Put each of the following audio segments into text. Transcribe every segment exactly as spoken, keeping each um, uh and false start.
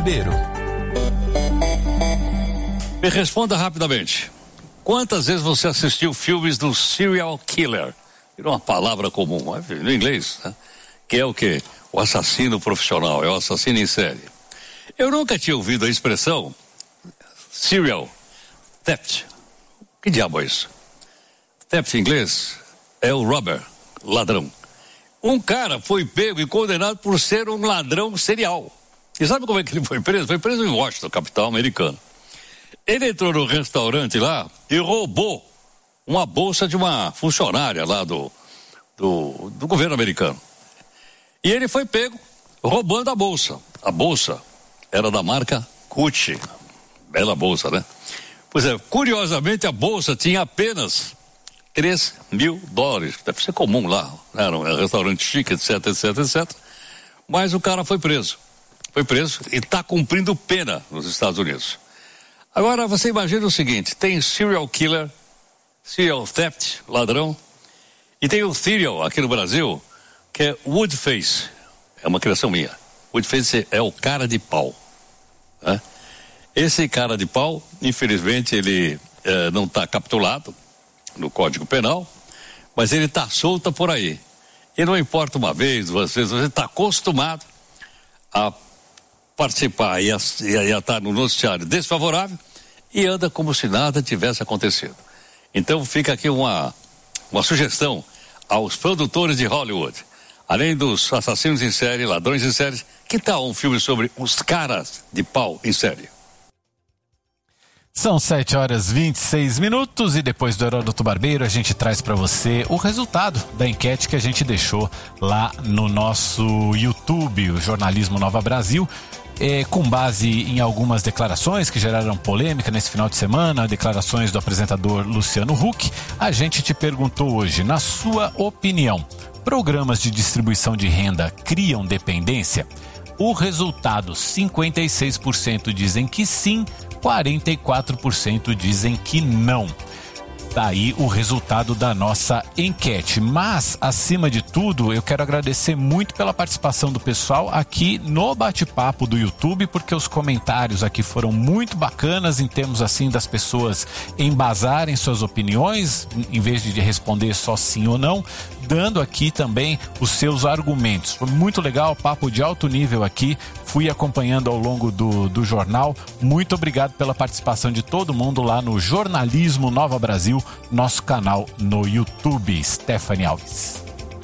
Barbeiro. Me responda rapidamente. Quantas vezes você assistiu filmes do serial killer? Virou uma palavra comum, no inglês, né? Que é o quê? O assassino profissional, é o assassino em série. Eu nunca tinha ouvido a expressão serial theft. Que diabo é isso? Theft em inglês é o robber, ladrão. Um cara foi pego e condenado por ser um ladrão serial. E sabe como é que ele foi preso? Foi preso em Washington, capital americana. Ele entrou no restaurante lá e roubou uma bolsa de uma funcionária lá do, do, do governo americano. E ele foi pego roubando a bolsa. A bolsa era da marca Gucci. Bela bolsa, né? Pois é, curiosamente a bolsa tinha apenas três mil dólares. Deve ser comum lá, era um restaurante chique, etc, etc, etcétera. Mas o cara foi preso. Foi preso e está cumprindo pena nos Estados Unidos. Agora você imagina o seguinte, tem serial killer, serial theft, ladrão, e tem o serial aqui no Brasil, que é Woodface, é uma criação minha. Woodface é o cara de pau, né? Esse cara de pau, infelizmente, ele eh, não está capturado no Código Penal, mas ele está solto por aí. E não importa uma vez, duas vezes, você está acostumado a participar e a estar no noticiário desfavorável e anda como se nada tivesse acontecido. Então fica aqui uma, uma sugestão aos produtores de Hollywood. Além dos assassinos em série, ladrões em série, que tal um filme sobre os caras de pau em série? São sete horas e vinte e seis minutos e depois do Heródoto Barbeiro a gente traz para você o resultado da enquete que a gente deixou lá no nosso YouTube, o Jornalismo Nova Brasil, é, com base em algumas declarações que geraram polêmica nesse final de semana, declarações do apresentador Luciano Huck. A gente te perguntou hoje, na sua opinião, programas de distribuição de renda criam dependência? O resultado, cinquenta e seis por cento dizem que sim, quarenta e quatro por cento dizem que não. Daí o resultado da nossa enquete. Mas, acima de tudo, eu quero agradecer muito pela participação do pessoal aqui no bate-papo do YouTube, porque os comentários aqui foram muito bacanas em termos assim das pessoas embasarem suas opiniões, em vez de responder só sim ou não, dando aqui também os seus argumentos. Foi muito legal, papo de alto nível aqui, fui acompanhando ao longo do, do jornal. Muito obrigado pela participação de todo mundo lá no Jornalismo Nova Brasil, nosso canal no YouTube. Stephanie Alves.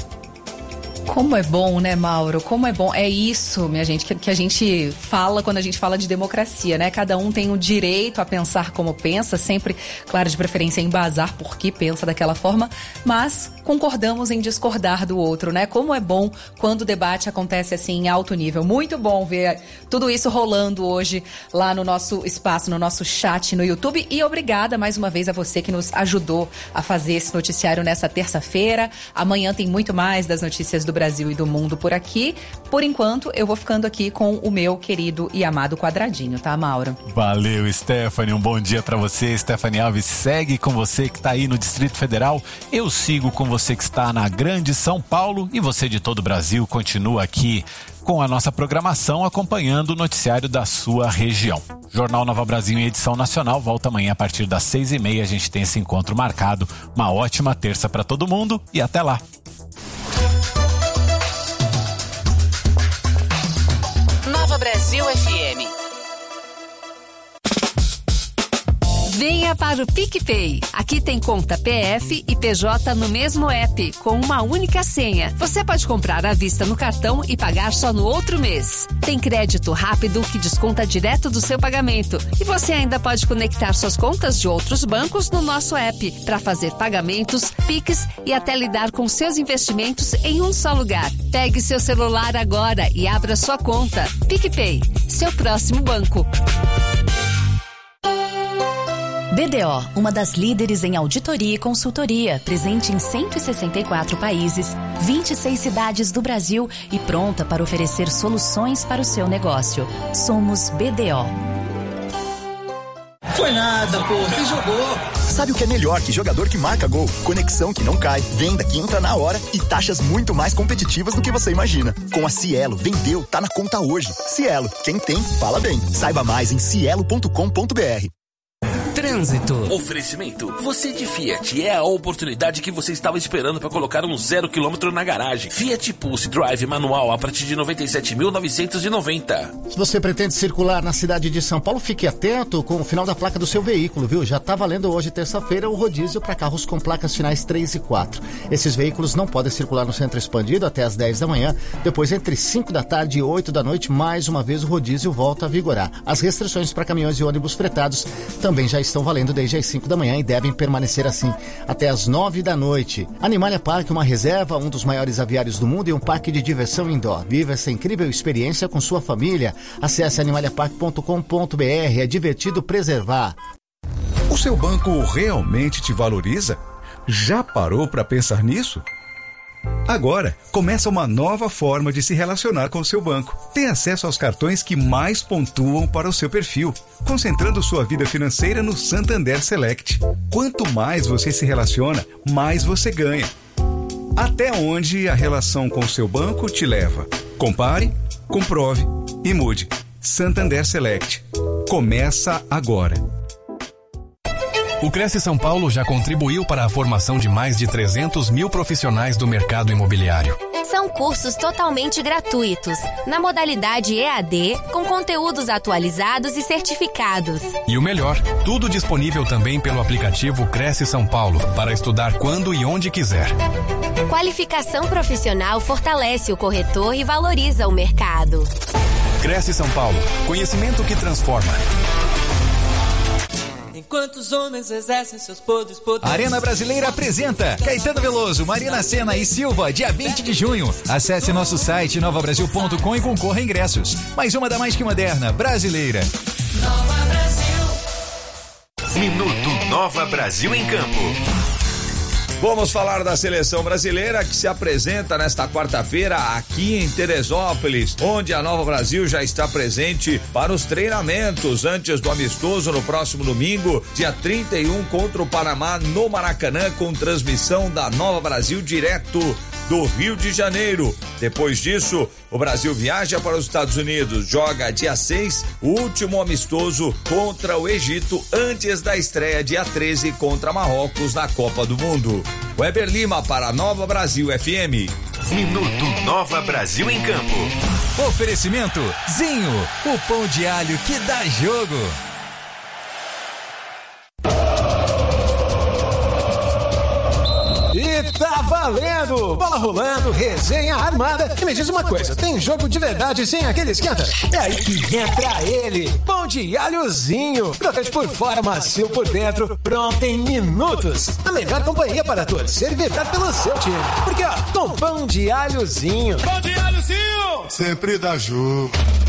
Como é bom, né, Mauro? Como é bom. É isso, minha gente, que, que a gente fala quando a gente fala de democracia, né? Cada um tem o direito a pensar como pensa, sempre, claro, de preferência embasar por que pensa daquela forma, mas concordamos em discordar do outro, né? Como é bom quando o debate acontece assim em alto nível. Muito bom ver tudo isso rolando hoje lá no nosso espaço, no nosso chat no YouTube. E obrigada mais uma vez a você que nos ajudou a fazer esse noticiário nessa terça-feira. Amanhã tem muito mais das notícias do Brasil e do mundo por aqui. Por enquanto, eu vou ficando aqui com o meu querido e amado quadradinho, tá, Mauro? Valeu, Stephanie. Um bom dia pra você. Stephanie Alves segue com você que tá aí no Distrito Federal. Eu sigo com você que está na Grande São Paulo e você de todo o Brasil continua aqui com a nossa programação, acompanhando o noticiário da sua região. Jornal Nova Brasil em edição nacional volta amanhã a partir das seis e meia. A gente tem esse encontro marcado. Uma ótima terça pra todo mundo e até lá. Nova Brasil F M. Venha para o PicPay. Aqui tem conta P F e P J no mesmo app, com uma única senha. Você pode comprar à vista no cartão e pagar só no outro mês. Tem crédito rápido que desconta direto do seu pagamento. E você ainda pode conectar suas contas de outros bancos no nosso app para fazer pagamentos, Pix e até lidar com seus investimentos em um só lugar. Pegue seu celular agora e abra sua conta. PicPay, seu próximo banco. B D O, uma das líderes em auditoria e consultoria, presente em cento e sessenta e quatro países, vinte e seis cidades do Brasil e pronta para oferecer soluções para o seu negócio. Somos B D O. Foi nada, pô, você jogou. Sabe o que é melhor que jogador que marca gol? Conexão que não cai, venda que entra na hora e taxas muito mais competitivas do que você imagina. Com a Cielo, vendeu, tá na conta hoje. Cielo, quem tem, fala bem. Saiba mais em cielo ponto com ponto br. Trânsito. Oferecimento. Você de Fiat é a oportunidade que você estava esperando para colocar um zero quilômetro na garagem. Fiat Pulse Drive manual a partir de noventa e sete mil novecentos e noventa. Se você pretende circular na cidade de São Paulo, fique atento com o final da placa do seu veículo, viu? Já está valendo hoje, terça-feira, o rodízio para carros com placas finais três e quatro. Esses veículos não podem circular no centro expandido até as dez da manhã. Depois, entre cinco da tarde e oito da noite, mais uma vez o rodízio volta a vigorar. As restrições para caminhões e ônibus fretados também já estão valendo desde as cinco da manhã e devem permanecer assim até as nove da noite. Animalia Park, uma reserva, um dos maiores aviários do mundo e um parque de diversão indoor. Viva essa incrível experiência com sua família. Acesse animalia park ponto com ponto br. É divertido preservar. O seu banco realmente te valoriza? Já parou para pensar nisso? Agora, começa uma nova forma de se relacionar com o seu banco. Tem acesso aos cartões que mais pontuam para o seu perfil, concentrando sua vida financeira no Santander Select. Quanto mais você se relaciona, mais você ganha. Até onde a relação com o seu banco te leva? Compare, comprove e mude. Santander Select. Começa agora. O Cresce São Paulo já contribuiu para a formação de mais de trezentos mil profissionais do mercado imobiliário. São cursos totalmente gratuitos, na modalidade E A D, com conteúdos atualizados e certificados. E o melhor, tudo disponível também pelo aplicativo Cresce São Paulo, para estudar quando e onde quiser. Qualificação profissional fortalece o corretor e valoriza o mercado. Cresce São Paulo, conhecimento que transforma. Enquanto os homens exercem seus poderes, poderes... Arena Brasileira apresenta Caetano Veloso, Marina Sena e Silva, dia vinte de junho. Acesse nosso site nova brasil ponto com e concorra a ingressos. Mais uma da mais que moderna, brasileira. Nova Brasil. Minuto Nova Brasil em Campo. Vamos falar da seleção brasileira que se apresenta nesta quarta-feira aqui em Teresópolis, onde a Nova Brasil já está presente para os treinamentos antes do amistoso no próximo domingo, dia trinta e um, contra o Panamá no Maracanã, com transmissão da Nova Brasil direto do Rio de Janeiro. Depois disso, o Brasil viaja para os Estados Unidos, joga dia seis, o último amistoso contra o Egito, antes da estreia dia treze contra Marrocos na Copa do Mundo. Weber Lima para Nova Brasil F M. Minuto Nova Brasil em Campo. Oferecimento Zinho, o pão de alho que dá jogo. E tá valendo! Bola rolando, resenha armada. E me diz uma coisa, tem jogo de verdade sem aquele esquenta? É aí que entra ele, pão de alhozinho. Crocante por fora, macio por dentro, pronto em minutos. A melhor companhia para torcer e vibrar pelo seu time. Porque ó, com pão de alhozinho. Pão de alhozinho! Sempre dá jogo.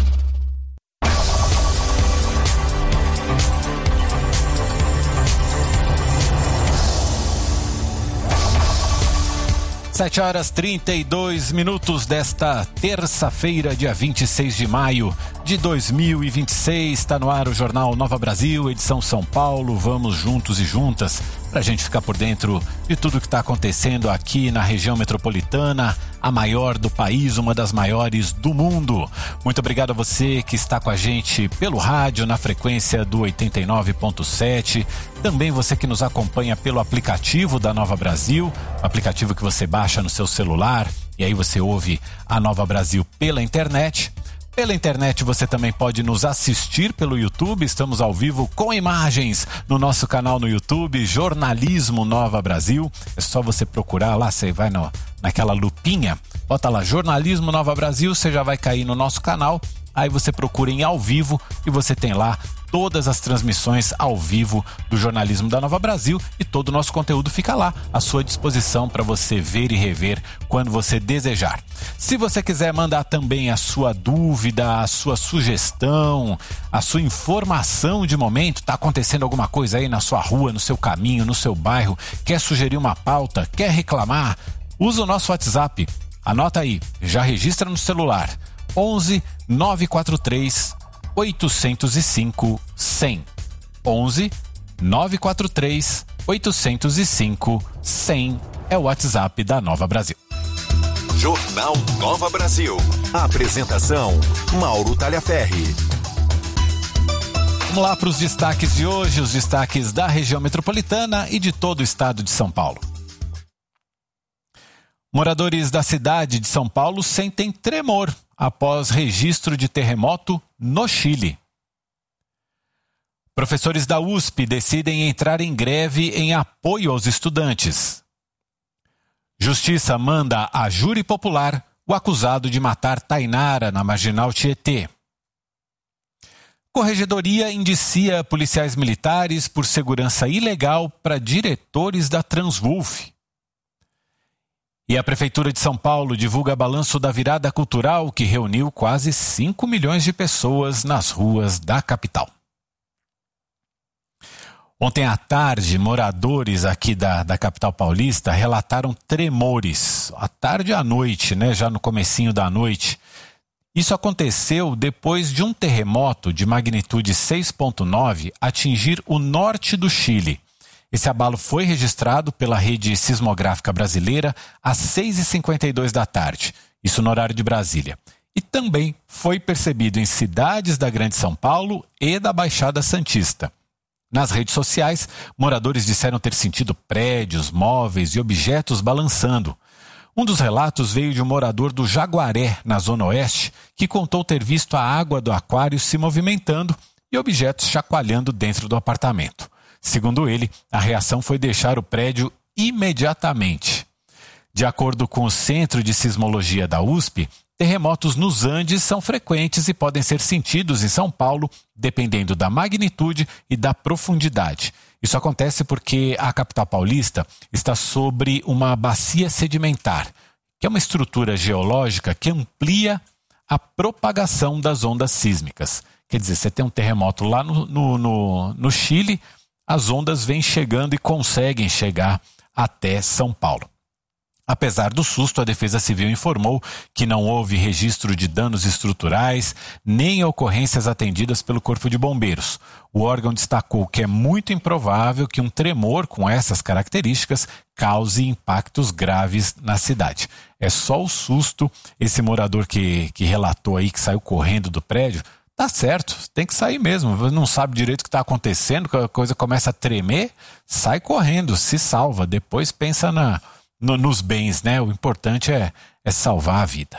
Sete horas trinta e dois minutos desta terça-feira, dia vinte e seis de maio de dois mil e vinte e seis. Está no ar o Jornal Nova Brasil, edição São Paulo. Vamos juntos e juntas para a gente ficar por dentro de tudo que está acontecendo aqui na região metropolitana, a maior do país, uma das maiores do mundo. Muito obrigado a você que está com a gente pelo rádio, na frequência do oitenta e nove ponto sete. Também você que nos acompanha pelo aplicativo da Nova Brasil, aplicativo que você baixa no seu celular e aí você ouve a Nova Brasil pela internet. Pela internet você também pode nos assistir pelo YouTube, estamos ao vivo com imagens no nosso canal no YouTube, Jornalismo Nova Brasil. É só você procurar lá, você vai no, naquela lupinha, bota lá Jornalismo Nova Brasil, você já vai cair no nosso canal. Aí você procura em ao vivo e você tem lá todas as transmissões ao vivo do jornalismo da Nova Brasil e todo o nosso conteúdo fica lá à sua disposição para você ver e rever quando você desejar. Se você quiser mandar também a sua dúvida, a sua sugestão, a sua informação de momento, tá acontecendo alguma coisa aí na sua rua, no seu caminho, no seu bairro, quer sugerir uma pauta, quer reclamar, usa o nosso WhatsApp, anota aí, já registra no celular, onze nove quatro três oito zero cinco cem. onze nove quatro três oito zero cinco, cem é o WhatsApp da Nova Brasil. Jornal Nova Brasil. Apresentação, Mauro Talhaferri. Vamos lá para os destaques de hoje, os destaques da região metropolitana e de todo o estado de São Paulo. Moradores da cidade de São Paulo sentem tremor após registro de terremoto no Chile. Professores da U S P decidem entrar em greve em apoio aos estudantes. Justiça manda a júri popular o acusado de matar Tainara na Marginal Tietê. Corregedoria indicia policiais militares por segurança ilegal para diretores da Transwulf. E a Prefeitura de São Paulo divulga balanço da virada cultural que reuniu quase cinco milhões de pessoas nas ruas da capital. Ontem à tarde, moradores aqui da, da capital paulista relataram tremores. À tarde e à noite, né? Já no comecinho da noite. Isso aconteceu depois de um terremoto de magnitude seis ponto nove atingir o norte do Chile. Esse abalo foi registrado pela rede sismográfica brasileira às seis e cinquenta e dois da tarde. Isso no horário de Brasília. E também foi percebido em cidades da Grande São Paulo e da Baixada Santista. Nas redes sociais, moradores disseram ter sentido prédios, móveis e objetos balançando. Um dos relatos veio de um morador do Jaguaré, na Zona Oeste, que contou ter visto a água do aquário se movimentando e objetos chacoalhando dentro do apartamento. Segundo ele, a reação foi deixar o prédio imediatamente. De acordo com o Centro de Sismologia da U S P, terremotos nos Andes são frequentes e podem ser sentidos em São Paulo, dependendo da magnitude e da profundidade. Isso acontece porque a capital paulista está sobre uma bacia sedimentar, que é uma estrutura geológica que amplia a propagação das ondas sísmicas. Quer dizer, você tem um terremoto lá no, no, no, no Chile, as ondas vêm chegando e conseguem chegar até São Paulo. Apesar do susto, a Defesa Civil informou que não houve registro de danos estruturais nem ocorrências atendidas pelo Corpo de Bombeiros. O órgão destacou que é muito improvável que um tremor com essas características cause impactos graves na cidade. É só o susto. Esse morador que, que relatou aí que saiu correndo do prédio, tá certo, tem que sair mesmo. Não sabe direito o que está acontecendo, a coisa começa a tremer, sai correndo, se salva. Depois pensa na... No, nos bens, né? O importante é, é salvar a vida.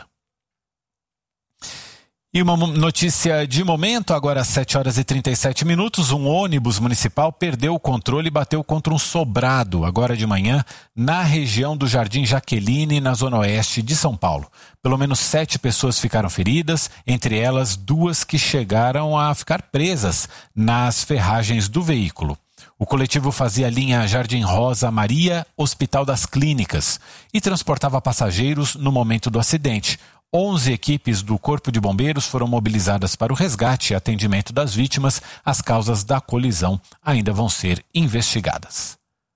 E uma notícia de momento, agora às sete horas e trinta e sete minutos, um ônibus municipal perdeu o controle e bateu contra um sobrado, agora de manhã, na região do Jardim Jaqueline, na zona oeste de São Paulo. Pelo menos sete pessoas ficaram feridas, entre elas duas que chegaram a ficar presas nas ferragens do veículo. O coletivo fazia a linha Jardim Rosa Maria, Hospital das Clínicas, e transportava passageiros no momento do acidente. Onze equipes do Corpo de Bombeiros foram mobilizadas para o resgate e atendimento das vítimas. As causas da colisão ainda vão ser investigadas.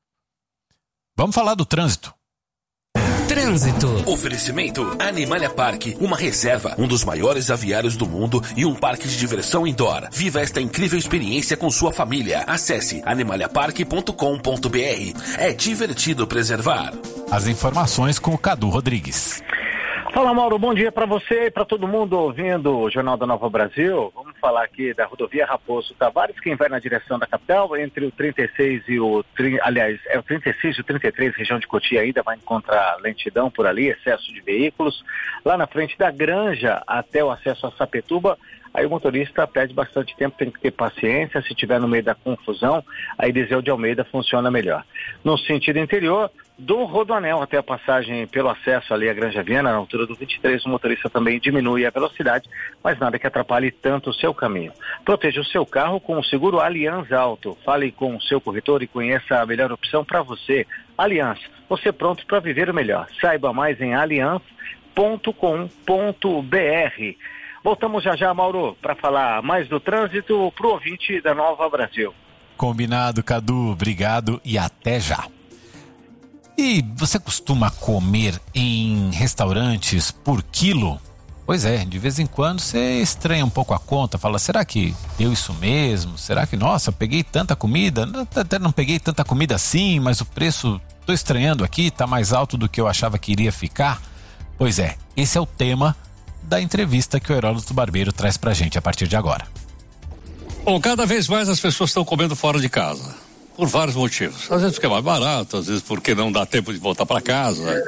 Vamos falar do trânsito. Trânsito. Oferecimento Animalia Park, uma reserva, um dos maiores aviários do mundo e um parque de diversão indoor. Viva esta incrível experiência com sua família. Acesse animalia park ponto com ponto b r. É divertido preservar. As informações com o Cadu Rodrigues. Fala, Mauro, bom dia para você e para todo mundo ouvindo o Jornal da Nova Brasil. Vamos falar aqui da rodovia Raposo Tavares, quem vai na direção da capital, entre o trinta e seis e o... Aliás, é o trinta e seis e o trinta e três, região de Cotia ainda vai encontrar lentidão por ali, excesso de veículos. Lá na frente da Granja até o acesso a Sapituba, aí o motorista perde bastante tempo, tem que ter paciência. Se estiver no meio da confusão, a Eliseu de Almeida funciona melhor. No sentido interior, do Rodoanel até a passagem pelo acesso ali à Granja Viana, na altura do vinte e três, o motorista também diminui a velocidade, mas nada que atrapalhe tanto o seu caminho. Proteja o seu carro com o seguro Allianz Auto. Fale com o seu corretor e conheça a melhor opção para você. Allianz, você pronto para viver o melhor. Saiba mais em allianz ponto com ponto b r. Voltamos já já, Mauro, para falar mais do trânsito para o ouvinte da Nova Brasil. Combinado, Cadu. Obrigado e até já. E você costuma comer em restaurantes por quilo? Pois é, de vez em quando você estranha um pouco a conta, fala, será que deu isso mesmo? Será que, nossa, peguei tanta comida? Até não peguei tanta comida assim, mas o preço, tô estranhando aqui, tá mais alto do que eu achava que iria ficar. Pois é, esse é o tema da entrevista que o Heródoto Barbeiro traz pra gente a partir de agora. Bom, cada vez mais as pessoas estão comendo fora de casa, por vários motivos. Às vezes porque é mais barato, às vezes porque não dá tempo de voltar para casa.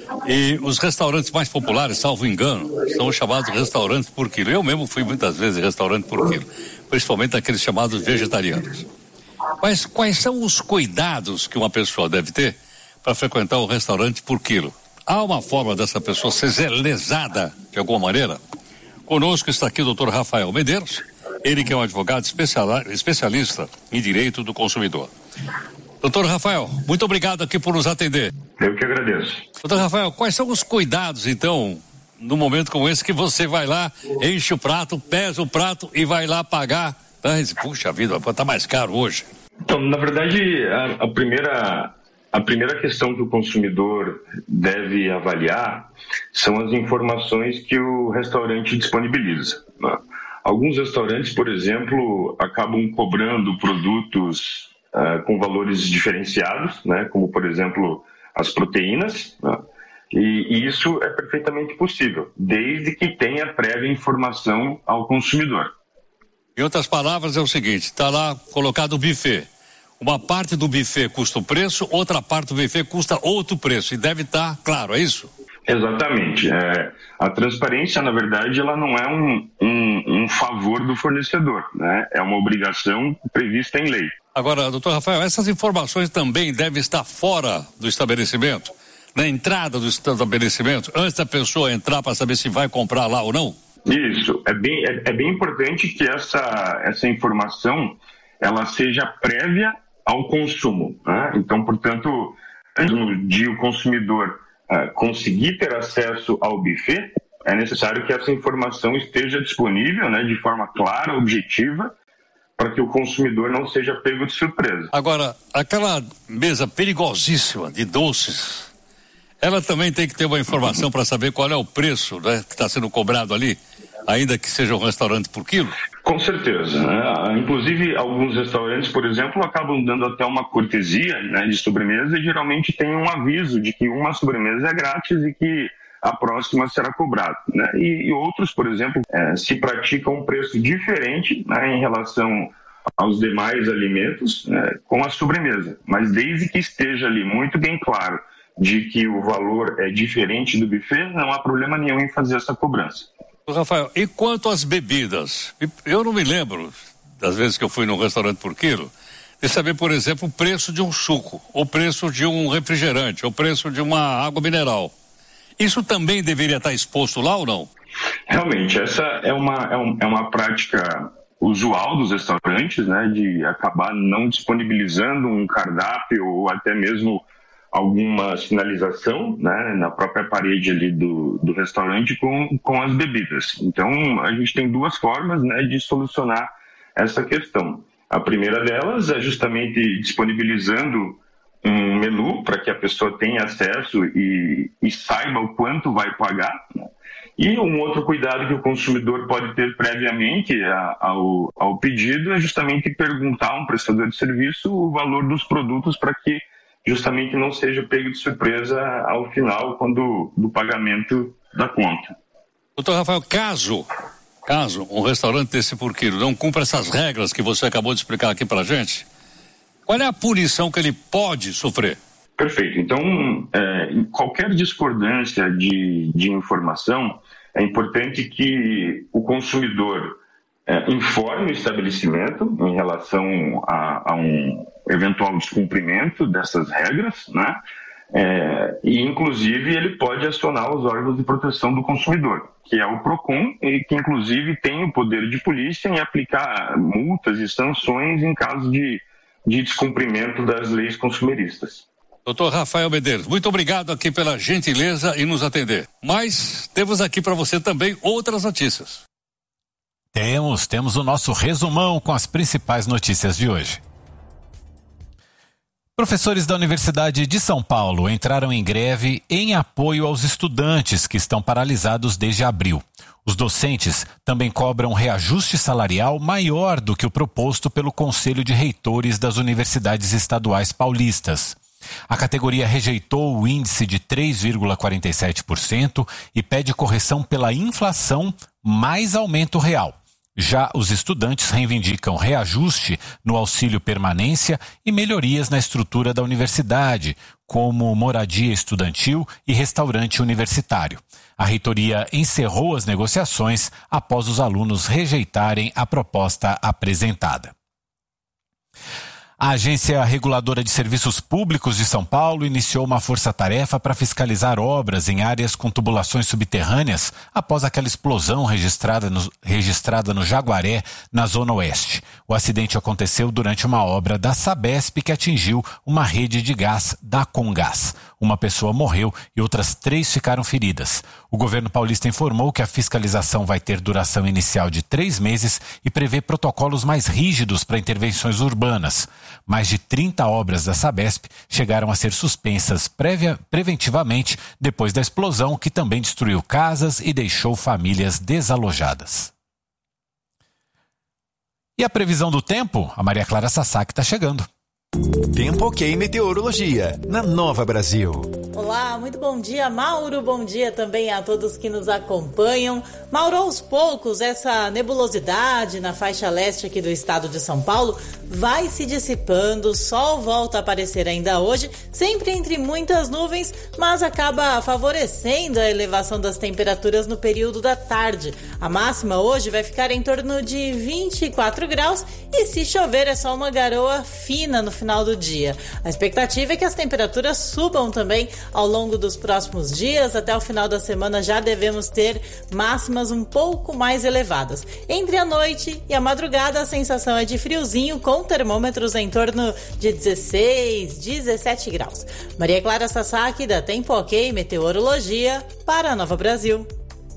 E os restaurantes mais populares, salvo engano, são os chamados restaurantes por quilo. Eu mesmo fui muitas vezes em restaurante por quilo, principalmente aqueles chamados vegetarianos. Mas quais são os cuidados que uma pessoa deve ter para frequentar o restaurante por quilo? Há uma forma dessa pessoa ser lesada de alguma maneira? Conosco está aqui o doutor Rafael Medeiros, ele que é um advogado especialista em direito do consumidor. Doutor Rafael, muito obrigado aqui por nos atender. Eu que agradeço. Doutor Rafael, quais são os cuidados, então, num momento como esse, que você vai lá, enche o prato, pesa o prato e vai lá pagar? Ah, puxa vida, tá mais caro hoje. Então, na verdade, a, a, primeira, a primeira questão que o consumidor deve avaliar são as informações que o restaurante disponibiliza, né? Alguns restaurantes, por exemplo, acabam cobrando produtos uh, com valores diferenciados, né? Como, por exemplo, as proteínas, né? e, e isso é perfeitamente possível, desde que tenha prévia informação ao consumidor. Em outras palavras, é o seguinte, está lá colocado o buffet. Uma parte do buffet custa um preço, outra parte do buffet custa outro preço, e deve estar claro, é isso? Exatamente. É, a transparência, na verdade, ela não é um, um, um favor do fornecedor, né? É uma obrigação prevista em lei. Agora, doutor Rafael, essas informações também devem estar fora do estabelecimento, na entrada do estabelecimento, antes da pessoa entrar para saber se vai comprar lá ou não? Isso. É bem, é, é bem importante que essa, essa informação ela seja prévia ao consumo, né? Então, portanto, de o consumidor uh, conseguir ter acesso ao buffet, é necessário que essa informação esteja disponível, né, de forma clara, objetiva, para que o consumidor não seja pego de surpresa. Agora, aquela mesa perigosíssima de doces, ela também tem que ter uma informação para saber qual é o preço, né, que está sendo cobrado ali, ainda que seja um restaurante por quilo? Com certeza, né? Inclusive, alguns restaurantes, por exemplo, acabam dando até uma cortesia, né, de sobremesa, e geralmente tem um aviso de que uma sobremesa é grátis e que a próxima será cobrada, né? E, e outros, por exemplo, é, se praticam um preço diferente, né, em relação aos demais alimentos, né, com a sobremesa. Mas desde que esteja ali muito bem claro de que o valor é diferente do buffet, não há problema nenhum em fazer essa cobrança. Rafael, e quanto às bebidas? Eu não me lembro, das vezes que eu fui num restaurante por quilo, de saber, por exemplo, o preço de um suco, o preço de um refrigerante, o preço de uma água mineral. Isso também deveria estar exposto lá ou não? Realmente, essa é uma, é, um, é uma prática usual dos restaurantes, né, de acabar não disponibilizando um cardápio ou até mesmo alguma sinalização, né, na própria parede ali do, do restaurante com, com as bebidas. Então, a gente tem duas formas, né, de solucionar essa questão. A primeira delas é justamente disponibilizando um menu para que a pessoa tenha acesso e, e saiba o quanto vai pagar, né? E um outro cuidado que o consumidor pode ter previamente a, ao, ao pedido é justamente perguntar a um prestador de serviço o valor dos produtos para que justamente não seja pego de surpresa ao final, quando do pagamento da conta. Doutor Rafael, caso, caso um restaurante desse por quilo não cumpra essas regras que você acabou de explicar aqui pra gente, qual é a punição que ele pode sofrer? Perfeito. Então, é, em qualquer discordância de, de informação, é importante que o consumidor é, informe o estabelecimento em relação a, a um eventual descumprimento dessas regras, né? É, e inclusive ele pode acionar os órgãos de proteção do consumidor, que é o PROCON, e que inclusive tem o poder de polícia em aplicar multas e sanções em caso de, de descumprimento das leis consumeristas. Doutor Rafael Medeiros, muito obrigado aqui pela gentileza em nos atender. Mas temos aqui para você também outras notícias. Temos, temos o nosso resumão com as principais notícias de hoje. Professores da Universidade de São Paulo entraram em greve em apoio aos estudantes que estão paralisados desde abril. Os docentes também cobram reajuste salarial maior do que o proposto pelo Conselho de Reitores das Universidades Estaduais Paulistas. A categoria rejeitou o índice de três vírgula quarenta e sete por cento e pede correção pela inflação mais aumento real. Já os estudantes reivindicam reajuste no auxílio permanência e melhorias na estrutura da universidade, como moradia estudantil e restaurante universitário. A reitoria encerrou as negociações após os alunos rejeitarem a proposta apresentada. A Agência Reguladora de Serviços Públicos de São Paulo iniciou uma força-tarefa para fiscalizar obras em áreas com tubulações subterrâneas após aquela explosão registrada no, registrada no Jaguaré, na Zona Oeste. O acidente aconteceu durante uma obra da Sabesp que atingiu uma rede de gás da Comgás. Uma pessoa morreu e outras três ficaram feridas. O governo paulista informou que a fiscalização vai ter duração inicial de três meses e prevê protocolos mais rígidos para intervenções urbanas. Mais de trinta obras da Sabesp chegaram a ser suspensas prévia, preventivamente depois da explosão, que também destruiu casas e deixou famílias desalojadas. E a previsão do tempo? A Maria Clara Sasaki está chegando. Tempo Ok Meteorologia, na Nova Brasil. Olá, muito bom dia, Mauro. Bom dia também a todos que nos acompanham. Mauro, aos poucos, essa nebulosidade na faixa leste aqui do estado de São Paulo vai se dissipando, o sol volta a aparecer ainda hoje, sempre entre muitas nuvens, mas acaba favorecendo a elevação das temperaturas no período da tarde. A máxima hoje vai ficar em torno de vinte e quatro graus e, se chover, é só uma garoa fina no final do dia. A expectativa é que as temperaturas subam também ao longo dos próximos dias. Até o final da semana já devemos ter máximas um pouco mais elevadas. Entre a noite e a madrugada, a sensação é de friozinho, com termômetros em torno de dezesseis, dezessete graus. Maria Clara Sasaki, da Tempo Ok Meteorologia, para a Nova Brasil.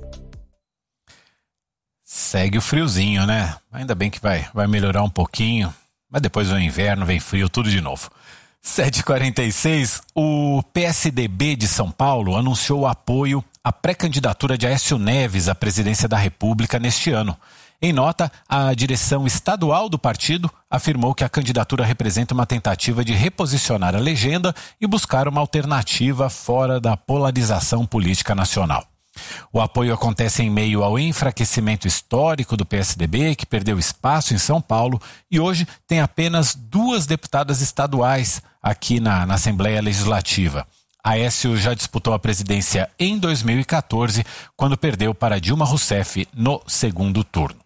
Segue o friozinho, né? Ainda bem que vai, vai melhorar um pouquinho, mas depois vem o inverno, vem frio, tudo de novo. sete e quarenta e seis, o P S D B de São Paulo anunciou o apoio à pré-candidatura de Aécio Neves à presidência da República neste ano. Em nota, a direção estadual do partido afirmou que a candidatura representa uma tentativa de reposicionar a legenda e buscar uma alternativa fora da polarização política nacional. O apoio acontece em meio ao enfraquecimento histórico do P S D B, que perdeu espaço em São Paulo e hoje tem apenas duas deputadas estaduais aqui na, na Assembleia Legislativa. Aécio já disputou a presidência em dois mil e quatorze, quando perdeu para Dilma Rousseff no segundo turno.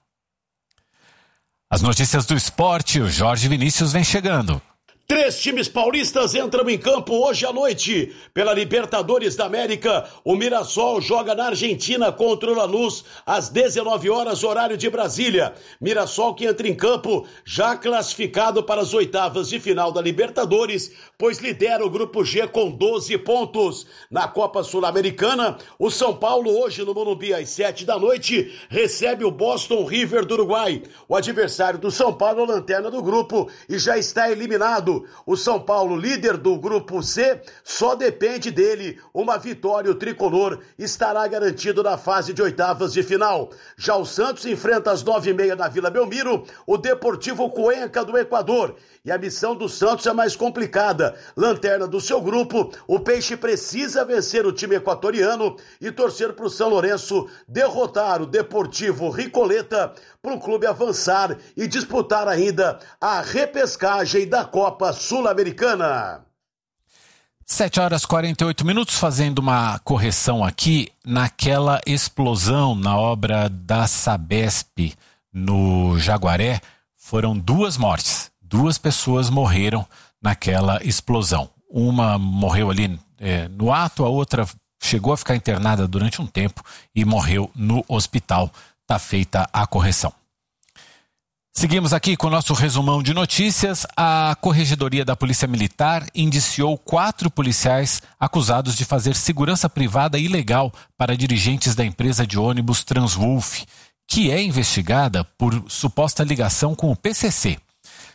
As notícias do esporte, o Jorge Vinícius vem chegando. Três times paulistas entram em campo hoje à noite. Pela Libertadores da América, o Mirassol joga na Argentina contra o Lanús às dezenove horas, horário de Brasília. Mirassol que entra em campo já classificado para as oitavas de final da Libertadores, pois lidera o Grupo G com doze pontos. Na Copa Sul-Americana, o São Paulo hoje no Morumbi às sete da noite recebe o Boston River do Uruguai. O adversário do São Paulo é a lanterna do grupo e já está eliminado. O São Paulo, líder do Grupo C, só depende dele. Uma vitória, o tricolor estará garantido na fase de oitavas de final. Já o Santos enfrenta às nove e meia na Vila Belmiro o Deportivo Cuenca do Equador. E a missão do Santos é mais complicada. Lanterna do seu grupo, o Peixe precisa vencer o time equatoriano e torcer para o São Lourenço derrotar o Deportivo Ricoleta para o clube avançar e disputar ainda a repescagem da Copa Sul-Americana. sete horas e quarenta e oito minutos, fazendo uma correção aqui naquela explosão na obra da Sabesp no Jaguaré. Foram duas mortes. Duas pessoas morreram naquela explosão. Uma morreu ali é, no ato, a outra chegou a ficar internada durante um tempo e morreu no hospital. Está feita a correção. Seguimos aqui com o nosso resumão de notícias. A Corregedoria da Polícia Militar indiciou quatro policiais acusados de fazer segurança privada ilegal para dirigentes da empresa de ônibus Transwolf, que é investigada por suposta ligação com o P C C.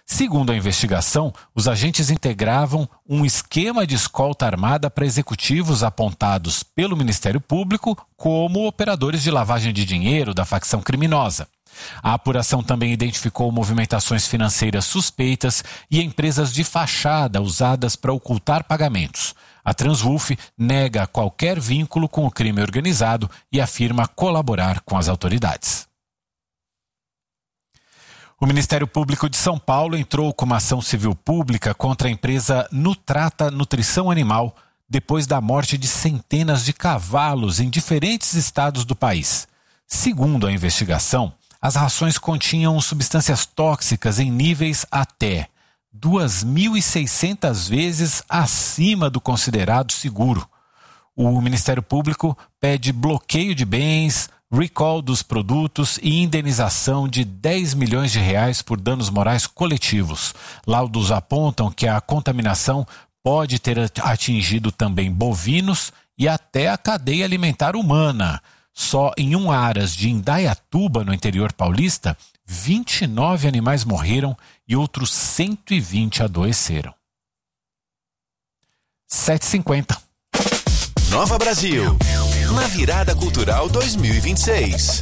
Segundo a investigação, os agentes integravam um esquema de escolta armada para executivos apontados pelo Ministério Público como operadores de lavagem de dinheiro da facção criminosa. A apuração também identificou movimentações financeiras suspeitas e empresas de fachada usadas para ocultar pagamentos. A Transwulf nega qualquer vínculo com o crime organizado e afirma colaborar com as autoridades. O Ministério Público de São Paulo entrou com uma ação civil pública contra a empresa Nutrata Nutrição Animal depois da morte de centenas de cavalos em diferentes estados do país. Segundo a investigação, as rações continham substâncias tóxicas em níveis até duas mil e seiscentas vezes acima do considerado seguro. O Ministério Público pede bloqueio de bens, recall dos produtos e indenização de dez milhões de reais por danos morais coletivos. Laudos apontam que a contaminação pode ter atingido também bovinos e até a cadeia alimentar humana. Só em um aras de Indaiatuba, no interior paulista, vinte e nove animais morreram e outros cento e vinte adoeceram. sete e cinquenta. Nova Brasil, na Virada Cultural dois mil e vinte e seis.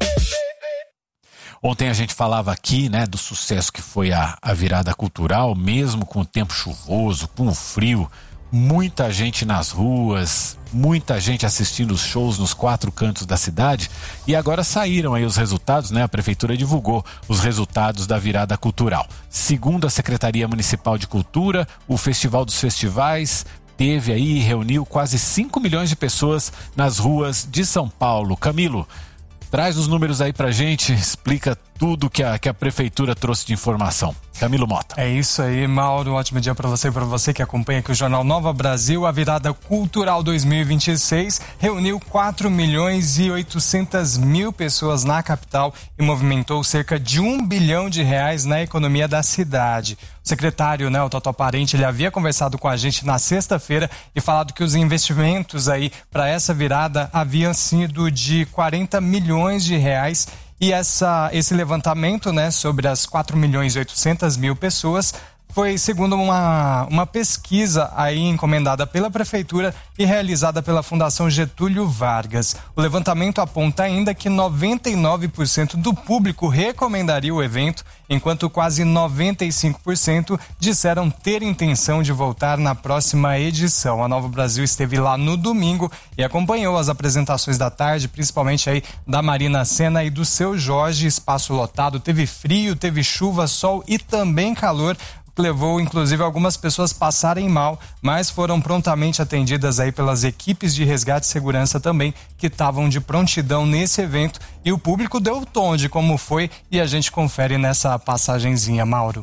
Ontem a gente falava aqui, né, do sucesso que foi a, a virada cultural, mesmo com o tempo chuvoso, com o frio, muita gente nas ruas, muita gente assistindo os shows nos quatro cantos da cidade, e agora saíram aí os resultados, né? A Prefeitura divulgou os resultados da virada cultural. Segundo a Secretaria Municipal de Cultura, o Festival dos Festivais teve aí e reuniu quase cinco milhões de pessoas nas ruas de São Paulo. Camilo, traz os números aí pra gente, explica tudo que a, que a Prefeitura trouxe de informação. Camilo Mota. É isso aí, Mauro. Um ótimo dia para você e para você que acompanha aqui o Jornal Nova Brasil. A Virada Cultural dois mil e vinte e seis reuniu quatro milhões e oitocentas mil pessoas na capital e movimentou cerca de um bilhão de reais na economia da cidade. O secretário, né, o Totó Parente, ele havia conversado com a gente na sexta-feira e falado que os investimentos aí para essa virada haviam sido de quarenta milhões de reais. E essa, esse levantamento, né, sobre as quatro milhões e oitocentas mil pessoas foi segundo uma, uma pesquisa aí encomendada pela Prefeitura e realizada pela Fundação Getúlio Vargas. O levantamento aponta ainda que noventa e nove por cento do público recomendaria o evento, enquanto quase noventa e cinco por cento disseram ter intenção de voltar na próxima edição. A Nova Brasil esteve lá no domingo e acompanhou as apresentações da tarde, principalmente aí da Marina Sena e do Seu Jorge. Espaço lotado, teve frio, teve chuva, sol e também calor, levou inclusive algumas pessoas passarem mal, mas foram prontamente atendidas aí pelas equipes de resgate e segurança também, que estavam de prontidão nesse evento, e o público deu o tom de como foi e a gente confere nessa passagenzinha, Mauro.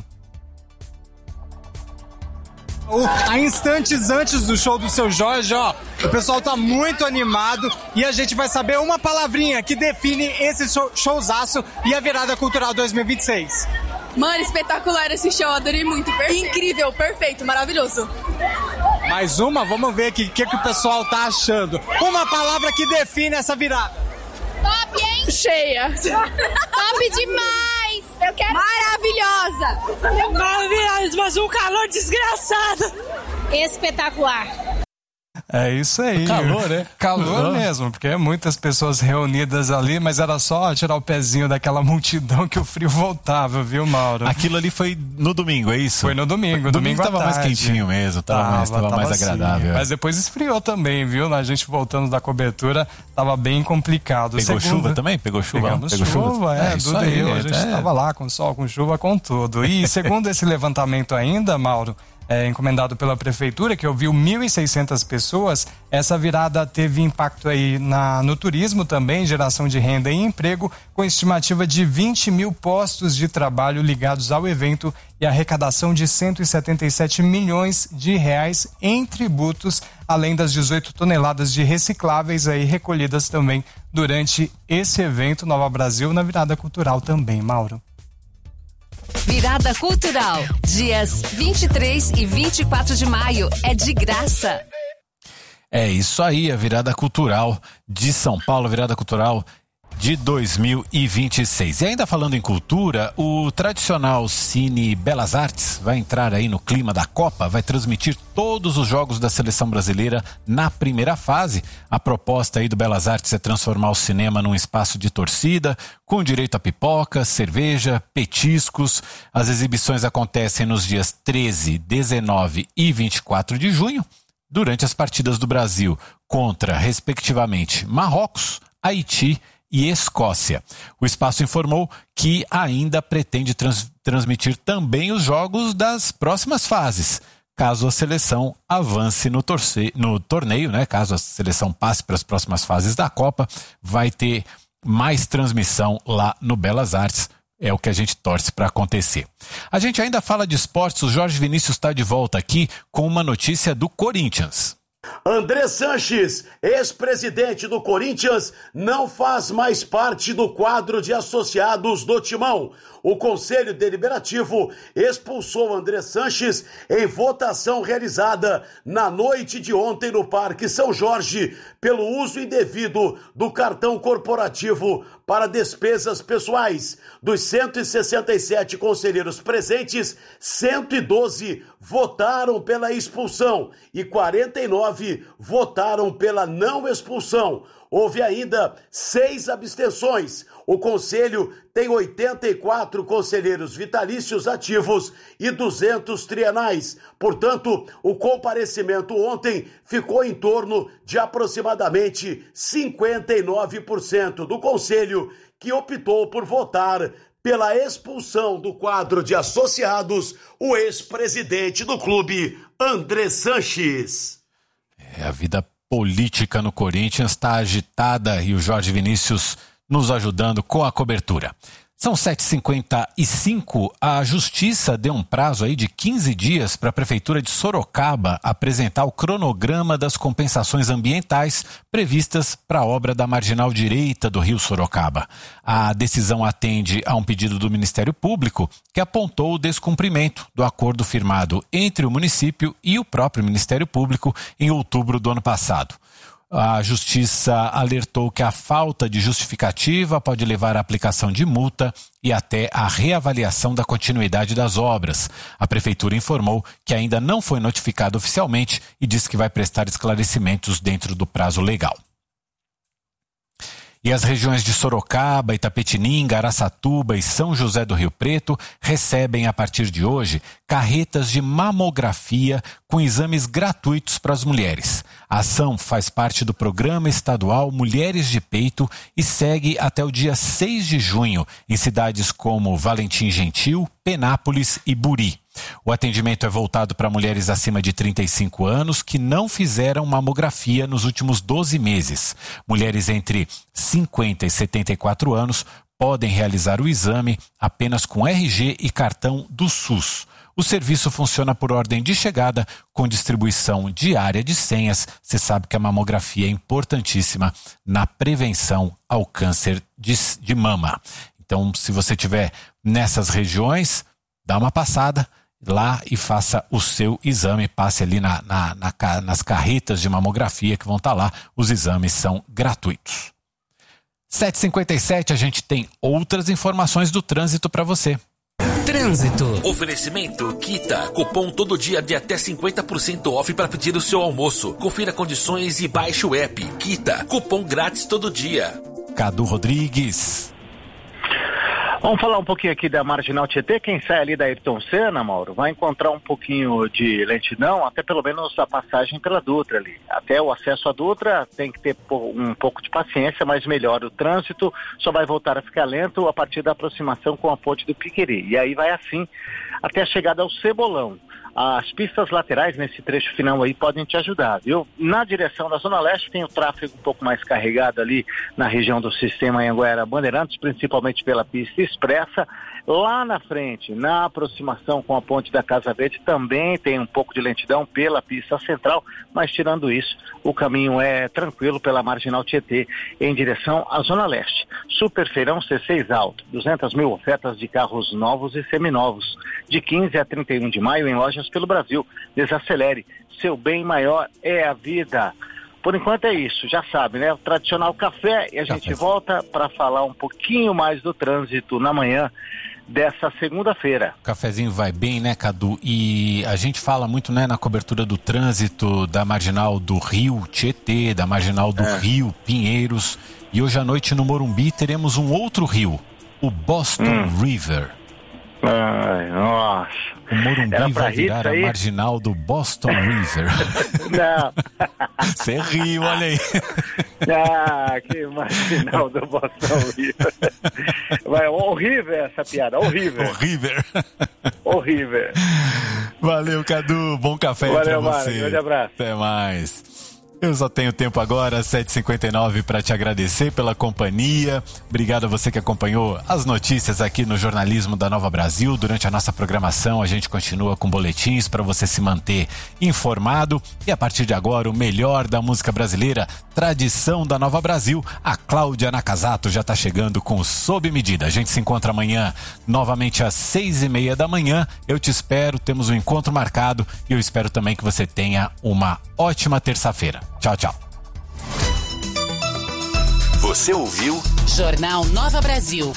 Há instantes antes do show do Seu Jorge, ó, o pessoal tá muito animado e a gente vai saber uma palavrinha que define esse show, showzaço e a Virada Cultural dois mil e vinte e seis. Mano, espetacular esse show, adorei muito, perfeito. Incrível, perfeito, maravilhoso. Mais uma? Vamos ver o que, que, que o pessoal tá achando. Uma palavra que define essa virada. Top, hein? Cheia. Top demais. Eu quero... Maravilhosa. Maravilhosa, mas um calor desgraçado. Espetacular. É isso aí. Calor, né? Calor uhum. mesmo, porque muitas pessoas reunidas ali, mas era só tirar o pezinho daquela multidão que o frio voltava, viu, Mauro? Aquilo ali foi no domingo, é isso? Foi no domingo. Domingo, domingo tava mais quentinho mesmo, tava, tava mais, tava tava mais agradável. Assim. Mas depois esfriou também, viu? A gente voltando da cobertura, tava bem complicado. Pegou Segundo, chuva também? Pegou chuva? Pegamos Pegou chuva, chuva? é, é tudo aí. A gente é. tava lá com sol, com chuva, com tudo. E segundo esse levantamento ainda, Mauro, É, encomendado pela Prefeitura, que ouviu mil e seiscentas pessoas, essa virada teve impacto aí na, no turismo também, geração de renda e emprego, com estimativa de vinte mil postos de trabalho ligados ao evento e arrecadação de cento e setenta e sete milhões de reais em tributos, além das dezoito toneladas de recicláveis aí recolhidas também durante esse evento Nova Brasil, na Virada Cultural também, Mauro. Virada Cultural, dias vinte e três e vinte e quatro de maio, é de graça. É isso aí, a Virada Cultural de São Paulo, a Virada Cultural de dois mil e vinte e seis. E ainda falando em cultura, o tradicional Cine Belas Artes vai entrar aí no clima da Copa, vai transmitir todos os jogos da seleção brasileira na primeira fase. A proposta aí do Belas Artes é transformar o cinema num espaço de torcida, com direito a pipoca, cerveja, petiscos. As exibições acontecem nos dias treze, dezenove e vinte e quatro de junho, durante as partidas do Brasil contra, respectivamente, Marrocos, Haiti e Escócia. O espaço informou que ainda pretende trans- transmitir também os jogos das próximas fases, caso a seleção avance no, torce- no torneio, né? Caso a seleção passe para as próximas fases da Copa, vai ter mais transmissão lá no Belas Artes. É o que a gente torce para acontecer. A gente ainda fala de esportes. O Jorge Vinícius está de volta aqui com uma notícia do Corinthians. André Sanches, ex-presidente do Corinthians, não faz mais parte do quadro de associados do Timão. O Conselho Deliberativo expulsou André Sanches em votação realizada na noite de ontem no Parque São Jorge pelo uso indevido do cartão corporativo para despesas pessoais. Dos cento e sessenta e sete conselheiros presentes, cento e doze votaram pela expulsão e quarenta e nove votaram pela não expulsão. Houve ainda seis abstenções. O Conselho tem oitenta e quatro conselheiros vitalícios ativos e duzentos trienais. Portanto, o comparecimento ontem ficou em torno de aproximadamente cinquenta e nove por cento do Conselho, que optou por votar pela expulsão do quadro de associados, o ex-presidente do clube, André Sanches. É, a vida política no Corinthians está agitada e o Jorge Vinícius nos ajudando com a cobertura. São sete e cinquenta e cinco. A Justiça deu um prazo aí de quinze dias para a Prefeitura de Sorocaba apresentar o cronograma das compensações ambientais previstas para a obra da Marginal Direita do Rio Sorocaba. A decisão atende a um pedido do Ministério Público, que apontou o descumprimento do acordo firmado entre o município e o próprio Ministério Público em outubro do ano passado. A Justiça alertou que a falta de justificativa pode levar à aplicação de multa e até à reavaliação da continuidade das obras. A Prefeitura informou que ainda não foi notificada oficialmente e disse que vai prestar esclarecimentos dentro do prazo legal. E as regiões de Sorocaba, Itapetininga, Araçatuba e São José do Rio Preto recebem a partir de hoje carretas de mamografia com exames gratuitos para as mulheres. A ação faz parte do Programa Estadual Mulheres de Peito e segue até o dia seis de junho em cidades como Valentim Gentil, Penápolis e Buri. O atendimento é voltado para mulheres acima de trinta e cinco anos que não fizeram mamografia nos últimos doze meses. Mulheres entre cinquenta e setenta e quatro anos podem realizar o exame apenas com R G e cartão do SUS. O serviço funciona por ordem de chegada, com distribuição diária de senhas. Você sabe que a mamografia é importantíssima na prevenção ao câncer de, de mama. Então, se você estiver nessas regiões, dá uma passada lá e faça o seu exame. Passe ali na, na, na, nas carretas de mamografia que vão estar lá. Os exames são gratuitos. sete e cinquenta e sete, a gente tem outras informações do trânsito para você. Trânsito. Oferecimento Kita. Cupom todo dia de até cinquenta por cento off para pedir o seu almoço. Confira condições e baixe o app. Kita. Cupom grátis todo dia. Cadu Rodrigues. Vamos falar um pouquinho aqui da Marginal Tietê. Quem sai ali da Ayrton Senna, Mauro, vai encontrar um pouquinho de lentidão, até pelo menos a passagem pela Dutra ali. Até o acesso à Dutra tem que ter um pouco de paciência, mas melhora o trânsito, só vai voltar a ficar lento a partir da aproximação com a ponte do Piqueri. E aí vai assim até a chegada ao Cebolão. As pistas laterais nesse trecho final aí podem te ajudar, viu? Na direção da Zona Leste tem o tráfego um pouco mais carregado ali na região do sistema Anhanguera Bandeirantes, principalmente pela pista expressa. Lá na frente, na aproximação com a ponte da Casa Verde, também tem um pouco de lentidão pela pista central, mas tirando isso, o caminho é tranquilo pela Marginal Tietê em direção à Zona Leste. Super Feirão C seis Alto, duzentas mil ofertas de carros novos e seminovos, de quinze a trinta e um de maio em lojas pelo Brasil. Desacelere, seu bem maior é a vida. por enquanto é isso, já sabe, né? O tradicional café, e a gente volta para falar um pouquinho mais do trânsito na manhã dessa segunda-feira. O cafezinho vai bem, né, Cadu? E a gente fala muito, né, na cobertura do trânsito da Marginal do Rio Tietê, da Marginal do é. Rio Pinheiros, e hoje à noite no Morumbi teremos um outro rio, o Boston hum. River. Ai, nossa. O Morumbi vai virar a marginal do Boston River. Não. Você riu, olha aí. Ah, que marginal do Boston River. Vai, horrível essa piada, horrível. Horrível. Horrível. Valeu, Cadu. Bom café aí pra você. Valeu, grande abraço. Até mais. Eu só tenho tempo agora, sete e cinquenta e nove, para te agradecer pela companhia. Obrigado a você que acompanhou as notícias aqui no Jornalismo da Nova Brasil. Durante a nossa programação, a gente continua com boletins para você se manter informado. E a partir de agora, o melhor da música brasileira, tradição da Nova Brasil. A Cláudia Nakazato já está chegando com Sob Medida. A gente se encontra amanhã, novamente às seis e meia da manhã. Eu te espero, temos um encontro marcado. E eu espero também que você tenha uma ótima terça-feira. Tchau, tchau. Você ouviu? Jornal Nova Brasil.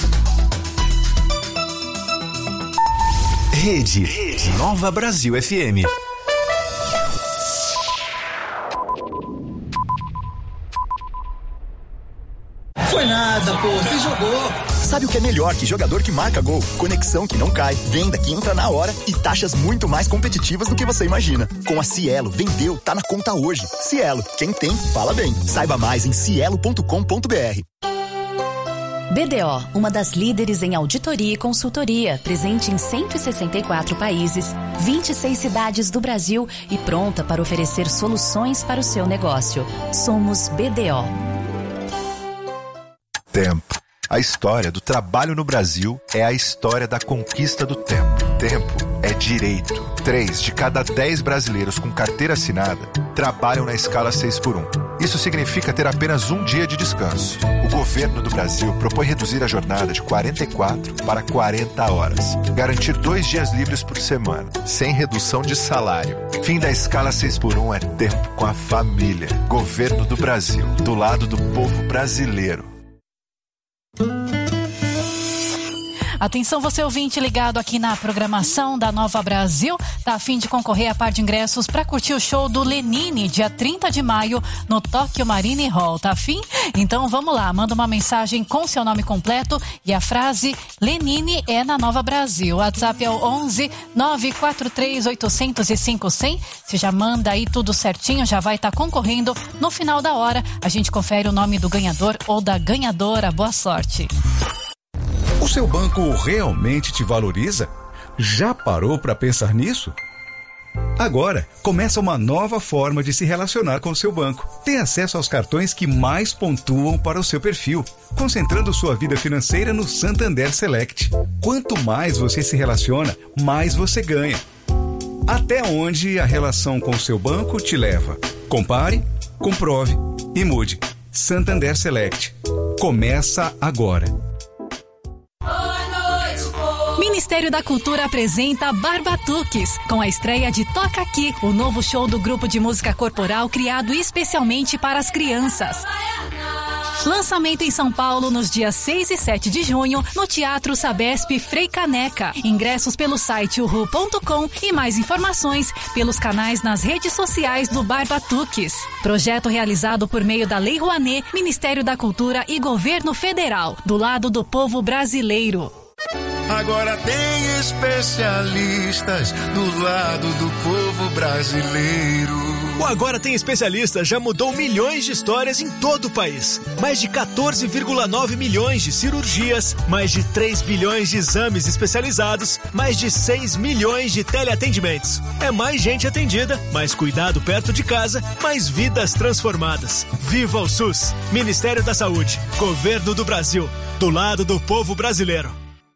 Rede. Rede. Nova Brasil F M. Foi nada, pô, você jogou. Sabe o que é melhor que jogador que marca gol? Conexão que não cai, venda que entra na hora e taxas muito mais competitivas do que você imagina. Com a Cielo, vendeu, tá na conta hoje. Cielo, quem tem, fala bem. Saiba mais em cielo ponto com ponto b r. B D O, uma das líderes em auditoria e consultoria, presente em cento e sessenta e quatro países, vinte e seis cidades do Brasil e pronta para oferecer soluções para o seu negócio. Somos B D O. Tempo. A história do trabalho no Brasil é a história da conquista do tempo. Tempo é direito. Três de cada dez brasileiros com carteira assinada trabalham na escala seis por um. Isso significa ter apenas um dia de descanso. O governo do Brasil propõe reduzir a jornada de quarenta e quatro para quarenta horas. Garantir dois dias livres por semana, sem redução de salário. Fim da escala seis por um é tempo com a família. Governo do Brasil, do lado do povo brasileiro. Atenção, você ouvinte ligado aqui na programação da Nova Brasil, tá a fim de concorrer a par de ingressos para curtir o show do Lenine, dia trinta de maio, no Tokyo Marine Hall, tá a fim? Então vamos lá, manda uma mensagem com seu nome completo e a frase Lenine é na Nova Brasil. O WhatsApp é o onze nove quatro três oito zero zero cinco zero zero. Você já manda aí tudo certinho, já vai estar tá concorrendo. No final da hora, a gente confere o nome do ganhador ou da ganhadora. Boa sorte. O seu banco realmente te valoriza? Já parou para pensar nisso? Agora, começa uma nova forma de se relacionar com o seu banco. Tem acesso aos cartões que mais pontuam para o seu perfil, concentrando sua vida financeira no Santander Select. Quanto mais você se relaciona, mais você ganha. Até onde a relação com o seu banco te leva? Compare, comprove e mude. Santander Select. Começa agora. Ministério da Cultura apresenta Barbatuques, com a estreia de Toca Aqui, o novo show do grupo de música corporal criado especialmente para as crianças. Lançamento em São Paulo nos dias seis e sete de junho, no Teatro Sabesp Frei Caneca. Ingressos pelo site uhu ponto com e mais informações pelos canais nas redes sociais do Barbatuques. Projeto realizado por meio da Lei Rouanet, Ministério da Cultura e Governo Federal, do lado do povo brasileiro. Agora tem especialistas do lado do povo brasileiro. O Agora Tem Especialistas já mudou milhões de histórias em todo o país. Mais de quatorze vírgula nove milhões de cirurgias, mais de três bilhões de exames especializados, mais de seis milhões de teleatendimentos. É mais gente atendida, mais cuidado perto de casa, mais vidas transformadas. Viva o SUS! Ministério da Saúde, Governo do Brasil, do lado do povo brasileiro.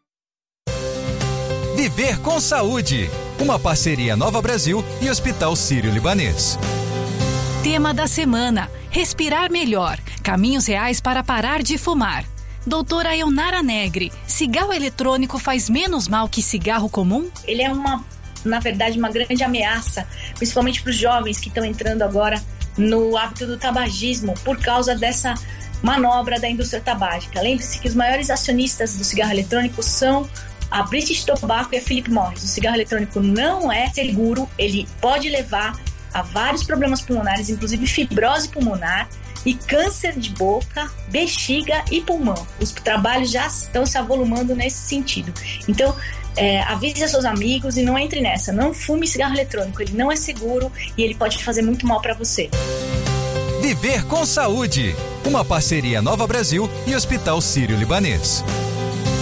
Viver com Saúde, uma parceria Nova Brasil e Hospital Sírio-Libanês. Tema da semana: respirar melhor, caminhos reais para parar de fumar. Doutora Eunara Negri, cigarro eletrônico faz menos mal que cigarro comum? Ele é uma, na verdade, uma grande ameaça, principalmente para os jovens que estão entrando agora no hábito do tabagismo por causa dessa manobra da indústria tabágica. Lembre-se que os maiores acionistas do cigarro eletrônico são a British Tobacco e a Philip Morris. O cigarro eletrônico não é seguro, ele pode levar a vários problemas pulmonares, inclusive fibrose pulmonar e câncer de boca, bexiga e pulmão. Os trabalhos já estão se avolumando nesse sentido. Então, é, avise a seus amigos e não entre nessa. Não fume cigarro eletrônico, ele não é seguro e ele pode fazer muito mal para você. Viver com Saúde, uma parceria Nova Brasil e Hospital Sírio-Libanês.